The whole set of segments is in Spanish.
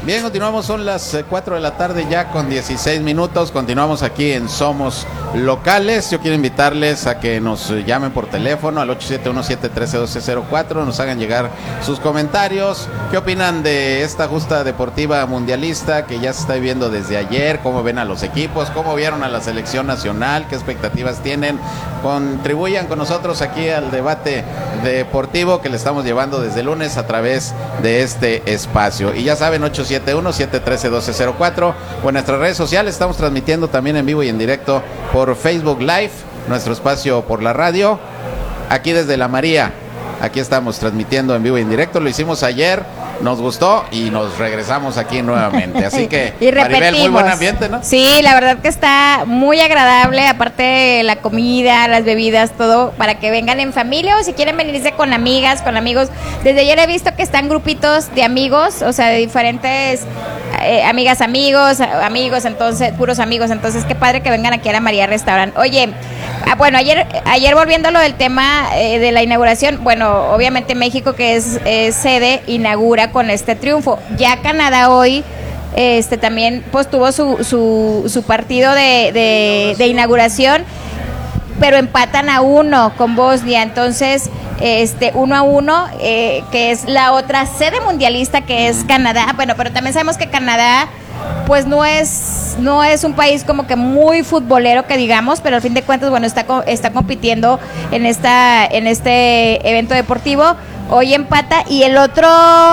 Bien, continuamos, son las 4 de la tarde ya con 16 minutos. Continuamos aquí en Somos Locales. Yo quiero invitarles a que nos llamen por teléfono al 871-713-1204, nos hagan llegar sus comentarios. ¿Qué opinan de esta justa deportiva mundialista que ya se está viviendo desde ayer? ¿Cómo ven a los equipos? ¿Cómo vieron a la selección nacional? ¿Qué expectativas tienen? Contribuyan con nosotros aquí al debate deportivo que le estamos llevando desde lunes a través de este espacio. Y ya saben, 871-713-1204 o en nuestras redes sociales. Estamos transmitiendo también en vivo y en directo por Facebook Live, nuestro espacio por la radio, aquí desde La María. Aquí estamos transmitiendo en vivo y en directo. Lo hicimos ayer, nos gustó y nos regresamos aquí nuevamente. Así que, y repetimos. Maribel, muy buen ambiente, ¿no? Sí, la verdad que está muy agradable, aparte la comida, las bebidas, todo, para que vengan en familia o si quieren venirse con amigas, con amigos. Desde ayer he visto que están grupitos de amigos, o sea, de diferentes amigas, amigos, entonces, puros amigos. Entonces, qué padre que vengan aquí a La María Restaurant. Oye, bueno, ayer volviendo a lo del tema de la inauguración, bueno, obviamente México, que es sede, inaugura con este triunfo. Ya Canadá hoy también pues tuvo su partido de inauguración, pero empatan a 1 con Bosnia. Entonces 1-1, que es la otra sede mundialista, que es Canadá. Bueno, pero también sabemos que Canadá pues no es un país como que muy futbolero, que digamos, pero al fin de cuentas, bueno, está compitiendo en este evento deportivo. Hoy empata, y el otro,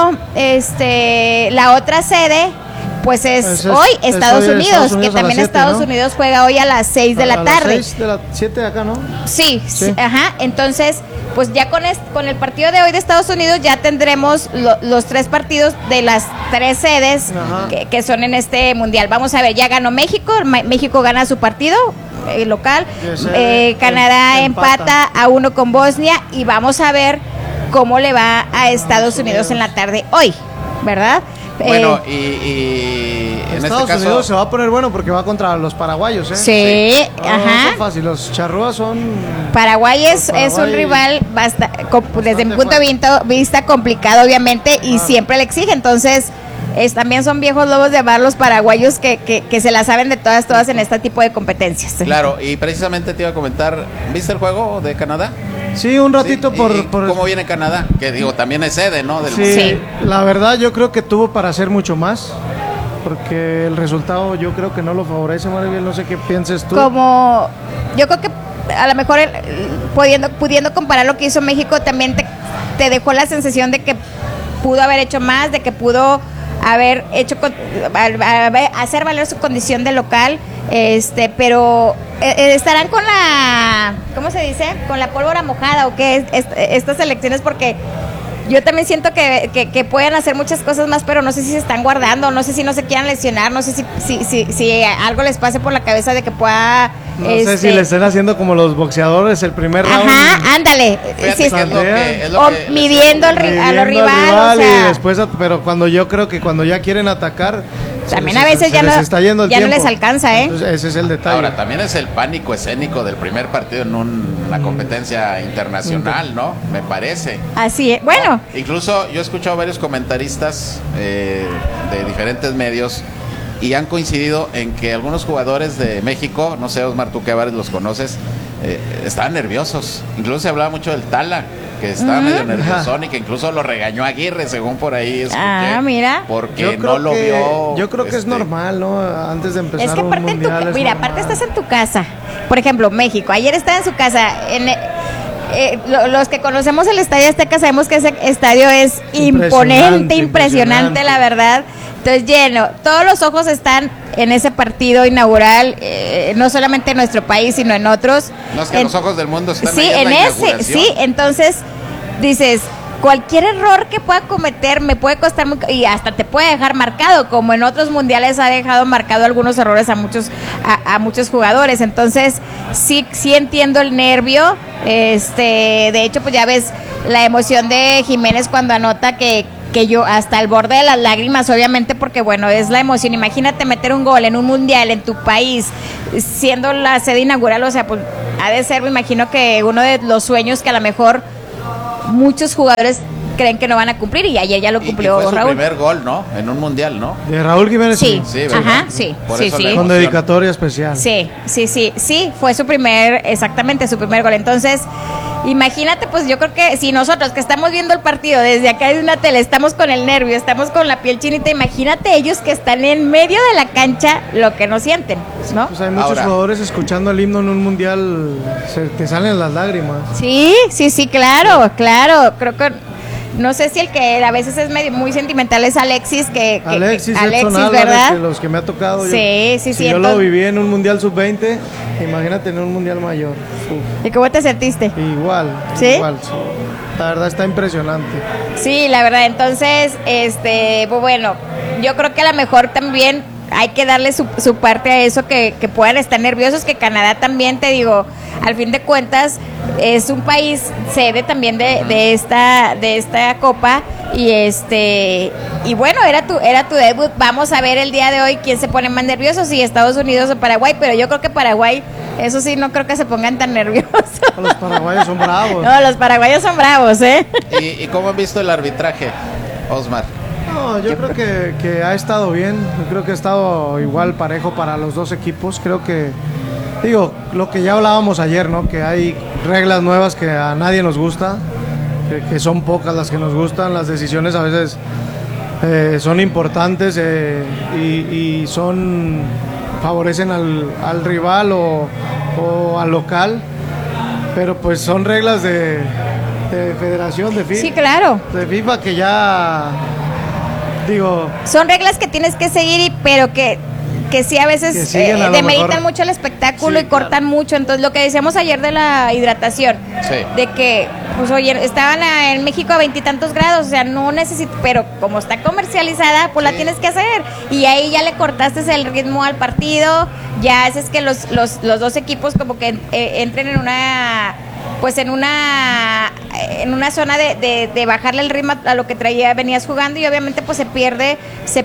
la otra sede, pues es hoy Estados Unidos, que también 7, Estados Unidos juega hoy a las 6 de la tarde. 6 de la 7 de acá, ¿no? Sí, ajá. Entonces, pues ya con el partido de hoy de Estados Unidos ya tendremos los 3 partidos de las 3 sedes que son en este mundial. Vamos a ver, ya ganó México, México gana su partido local, Canadá empata a 1 con Bosnia, y vamos a ver cómo le va a Estados Unidos en la tarde hoy, ¿verdad? Bueno, y en Estados este caso Unidos se va a poner bueno porque va contra los paraguayos, ¿eh? Sí, No son fáciles, los charrúas son... Paraguay es un rival desde mi punto de vista complicado, obviamente, y siempre le exige. Entonces, también son viejos lobos de mar los paraguayos que se la saben de todas en este tipo de competencias. Claro, y precisamente te iba a comentar, ¿viste el juego de Canadá? Sí, un ratito. Sí, por ¿cómo viene Canadá? Que digo, también es sede, ¿no? Sí, la verdad yo creo que tuvo para hacer mucho más, porque el resultado yo creo que no lo favorece, Maribel, no sé qué pienses tú. Yo creo que a lo mejor pudiendo comparar lo que hizo México, también te dejó la sensación de que pudo haber hecho más, de que pudo haber hecho hacer valer su condición de local, pero estarán con la, ¿cómo se dice? Con la pólvora mojada, o qué estas elecciones, porque yo también siento que pueden hacer muchas cosas más, pero no sé si se están guardando, no sé si no se quieran lesionar, no sé si algo les pase por la cabeza de que pueda... No sé si le estén haciendo como los boxeadores el primer round. Ajá, ándale. Midiendo a los rivales. O sea, y después, pero yo creo que cuando ya quieren atacar, también a veces ya no les alcanza, ¿eh? Entonces, ese es el detalle. Ahora, también es el pánico escénico del primer partido en una competencia internacional, ¿no? Me parece. Así es. Bueno. No, incluso yo he escuchado varios comentaristas de diferentes medios y han coincidido en que algunos jugadores de México, no sé, Osmar, tú que a varios los conoces, estaban nerviosos. Incluso se hablaba mucho del Tala, que estaba medio nerviosón y que incluso lo regañó Aguirre, según por ahí escuché. Mira. Porque no lo vio. Yo creo que es normal, ¿no? Antes de empezar es que aparte un mundial aparte estás en tu casa. Por ejemplo, México, ayer estaba en su casa. Los que conocemos el Estadio Azteca sabemos que ese estadio es impresionante, la verdad. Entonces, lleno, todos los ojos están en ese partido inaugural, no solamente en nuestro país, sino en otros. No, es que los ojos del mundo están ahí en ese, sí, entonces dices, cualquier error que pueda cometer me puede costar y hasta te puede dejar marcado, como en otros mundiales ha dejado marcado algunos errores a muchos jugadores. Entonces, sí entiendo el nervio. De hecho, pues ya ves la emoción de Jiménez cuando anota que yo hasta el borde de las lágrimas, obviamente, porque bueno, es la emoción. Imagínate meter un gol en un mundial en tu país, siendo la sede inaugural, o sea, pues ha de ser, me imagino que uno de los sueños que a lo mejor muchos jugadores creen que no van a cumplir y ayer ya lo cumplió y fue su Raúl. primer gol, ¿no? En un mundial, ¿no? De Raúl Jiménez. Sí, ¿verdad? ajá, sí, Por sí, eso sí. la Con emoción. dedicatoria especial. Sí, fue su exactamente su primer gol. Entonces, imagínate, pues yo creo que si nosotros que estamos viendo el partido desde acá de una tele, estamos con el nervio, estamos con la piel chinita, imagínate ellos que están en medio de la cancha lo que no sienten, ¿no? Pues hay muchos Ahora, jugadores escuchando el himno en un mundial, te salen las lágrimas. Sí, claro. Creo que no sé si el que a veces es muy sentimental es Alexis, Alexis, Alexis, Álvarez, ¿verdad? que los que me ha tocado. Sí. Yo lo viví en un mundial sub-20, imagínate en un mundial mayor. Uf, ¿Y cómo te sentiste? igual, ¿Sí? igual. Sí. La verdad está impresionante. Sí, la verdad. Entonces, pues bueno, yo creo que a lo mejor también hay que darle su parte a eso, que puedan estar nerviosos, que Canadá también, te digo, al fin de cuentas es un país sede también de esta copa y bueno, era tu debut. Vamos a ver el día de hoy quién se pone más nervioso, si Estados Unidos o Paraguay, pero yo creo que Paraguay, eso sí, no creo que se pongan tan nerviosos. Los paraguayos son bravos. No, los paraguayos son bravos, ¿eh? ¿Y cómo han visto el arbitraje, Osmar? No, yo creo que ha estado bien. Yo creo que ha estado igual parejo para los dos equipos. Creo que, digo, lo que ya hablábamos ayer, ¿no? Que hay reglas nuevas que a nadie nos gusta, que son pocas las que nos gustan. Las decisiones a veces son importantes y favorecen al rival o al local, pero pues son reglas de federación, de FIFA. Sí, claro. De FIFA que ya... Digo, son reglas que tienes que seguir, pero que sí a veces demeritan mucho el espectáculo, sí, y cortan mucho. Entonces, lo que decíamos ayer de la hidratación, de que, pues oye, estaban en México a 20 y tantos grados, o sea, no necesito, pero como está comercializada, pues la tienes que hacer. Y ahí ya le cortaste el ritmo al partido, ya haces que los dos equipos como que entren en una... pues en una zona de bajarle el ritmo a lo que venías jugando, y obviamente pues se pierde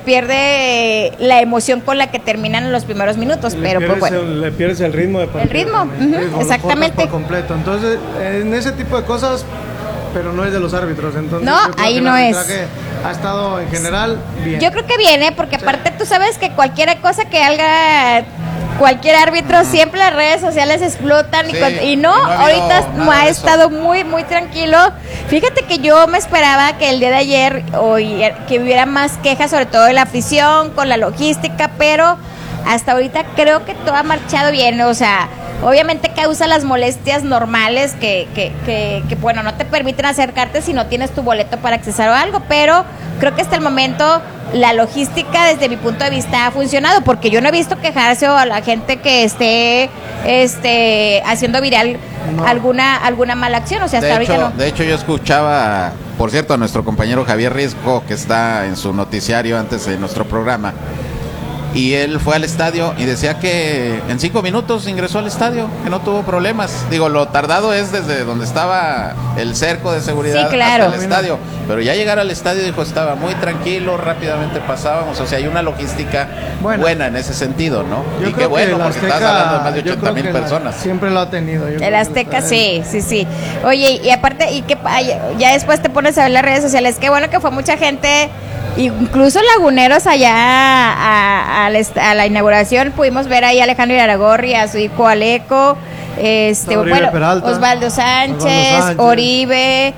la emoción con la que terminan los primeros minutos, pero pues bueno. Le pierdes el ritmo de partido. El ritmo, exactamente. Por completo. Entonces, en ese tipo de cosas, pero no es de los árbitros. Entonces, no, ahí no es. Ha estado en general bien. Yo creo que viene, porque aparte tú sabes que cualquier cosa que haga cualquier árbitro, siempre las redes sociales explotan, y no ahorita ha estado muy, muy tranquilo. Fíjate que yo me esperaba que el día de ayer que hubiera más quejas, sobre todo de la afición, con la logística, pero hasta ahorita creo que todo ha marchado bien. O sea, obviamente causa las molestias normales que bueno, no te permiten acercarte si no tienes tu boleto para accesar o algo, pero creo que hasta el momento la logística, desde mi punto de vista, ha funcionado, porque yo no he visto quejarse a la gente que esté haciendo viral alguna mala acción. O sea, hasta ahorita no. De hecho, yo escuchaba, por cierto, a nuestro compañero Javier Risco, que está en su noticiario antes de nuestro programa, y él fue al estadio y decía que en 5 minutos ingresó al estadio, que no tuvo problemas. Digo, lo tardado es desde donde estaba el cerco de seguridad, sí, claro, hasta el estadio, pero ya llegar al estadio, dijo, estaba muy tranquilo, rápidamente pasábamos. O sea, hay una logística buena en ese sentido, ¿no? Yo y qué bueno, porque Azteca, estás hablando de más de 80,000 personas. Siempre lo ha tenido. El Azteca, sí. Oye, y aparte, ya después te pones a ver las redes sociales, qué bueno que fue mucha gente, incluso laguneros allá a la inauguración. Pudimos ver ahí a Alejandro Iraragorri, a su hijo Aleco, Osvaldo Sánchez, Oribe,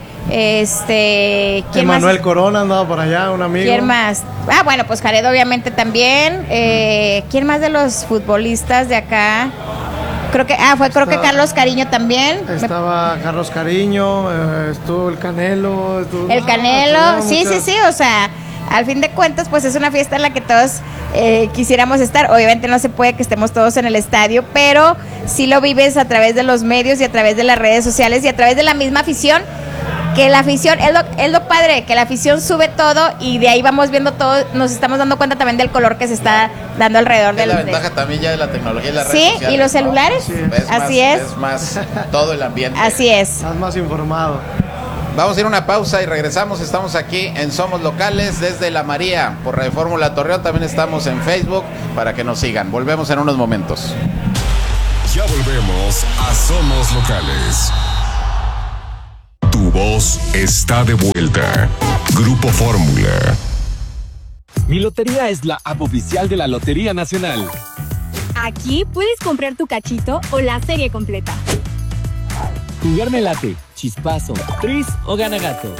¿quién Emanuel más? Corona andaba por allá, un amigo. ¿Quién más? Bueno, pues Jared obviamente también. ¿Quién más de los futbolistas de acá? Creo que Carlos Cariño también. Estaba Carlos Cariño, estuvo el Canelo. Sí, o sea, al fin de cuentas, pues es una fiesta en la que todos quisiéramos estar. Obviamente no se puede que estemos todos en el estadio, pero sí lo vives a través de los medios y a través de las redes sociales y a través de la misma afición. Que la afición, es lo padre, que la afición sube todo, y de ahí vamos viendo todo, nos estamos dando cuenta también del color que se está dando alrededor del... la ventaja también ya de la tecnología y las redes sociales. Sí, y los celulares, ¿no? Sí. Así es. Es más todo el ambiente. Así es. Estás más informado. Vamos a ir a una pausa y regresamos. Estamos aquí en Somos Locales desde La María por Radio Fórmula Torreón. También estamos en Facebook para que nos sigan. Volvemos en unos momentos. Ya volvemos a Somos Locales. Tu voz está de vuelta. Grupo Fórmula. Mi Lotería es la app oficial de la Lotería Nacional. Aquí puedes comprar tu cachito o la serie completa. Jugar me late, chispazo, tris o gana gato.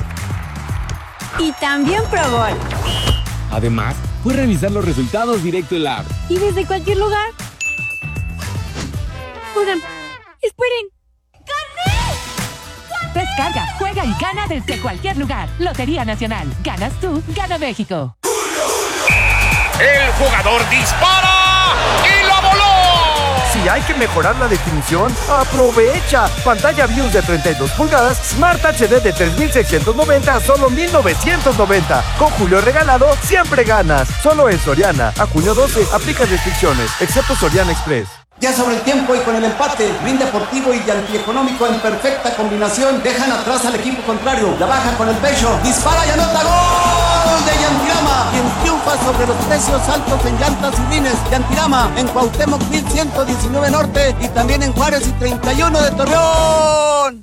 Y también Pro Bowl. Además, puedes revisar los resultados directo en la app. Y desde cualquier lugar. Oigan, esperen. Descarga, juega y gana desde cualquier lugar. Lotería Nacional. Ganas tú, gana México. El jugador dispara y la voló. Si hay que mejorar la definición, aprovecha. Pantalla BIOS de 32 pulgadas, Smart HD de 3690 a solo 1990. Con Julio regalado, siempre ganas. Solo en Soriana. A junio 12, aplica restricciones, excepto Soriana Express. Ya sobre el tiempo y con el empate, Rin Deportivo y Antieconómico en perfecta combinación dejan atrás al equipo contrario. La baja con el pecho, dispara y anota gol de Yantirama, quien triunfa sobre los precios altos en llantas y rines. Yantirama en Cuauhtémoc 1119 Norte y también en Juárez y 31 de Torreón.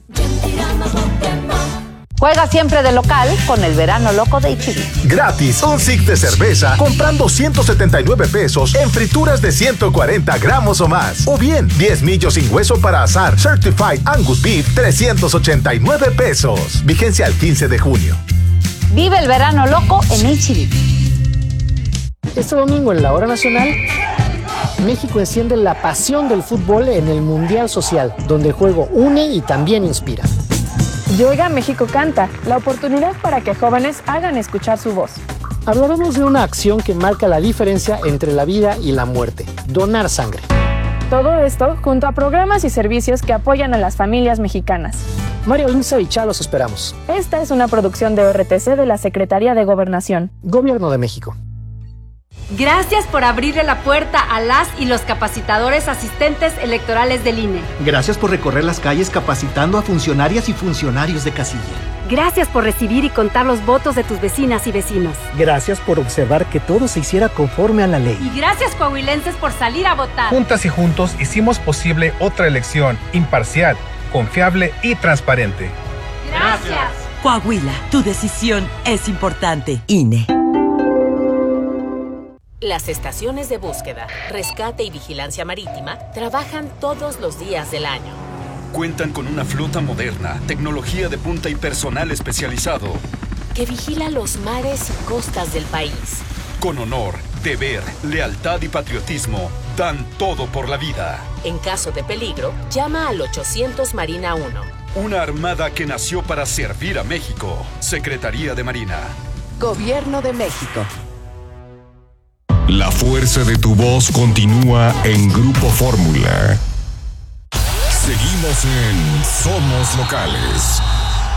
Juega siempre de local con el verano loco de H-E-B. Gratis, un six de cerveza comprando 179 pesos en frituras de 140 gramos o más. O bien, 10 millos sin hueso para asar Certified Angus Beef, 389 pesos. Vigencia al 15 de junio. Vive el verano loco en H-E-B. Este domingo en la Hora Nacional, México enciende la pasión del fútbol en el Mundial Social, donde el juego une y también inspira. Yoiga México Canta, la oportunidad para que jóvenes hagan escuchar su voz. Hablaremos de una acción que marca la diferencia entre la vida y la muerte: donar sangre. Todo esto junto a programas y servicios que apoyan a las familias mexicanas. Mario Inza y Chá los esperamos. Esta es una producción de RTC de la Secretaría de Gobernación. Gobierno de México. Gracias por abrirle la puerta a las y los capacitadores asistentes electorales del INE. Gracias por recorrer las calles capacitando a funcionarias y funcionarios de casilla. Gracias por recibir y contar los votos de tus vecinas y vecinos. Gracias por observar que todo se hiciera conforme a la ley. Y gracias, coahuilenses, por salir a votar. Juntas y juntos hicimos posible otra elección imparcial, confiable y transparente. Gracias. Coahuila, tu decisión es importante. INE. Las estaciones de búsqueda, rescate y vigilancia marítima trabajan todos los días del año. Cuentan con una flota moderna, tecnología de punta y personal especializado que vigila los mares y costas del país. Con honor, deber, lealtad y patriotismo, dan todo por la vida. En caso de peligro, llama al 800 Marina 1. Una armada que nació para servir a México. Secretaría de Marina. Gobierno de México. La fuerza de tu voz continúa en Grupo Fórmula. Seguimos en Somos Locales.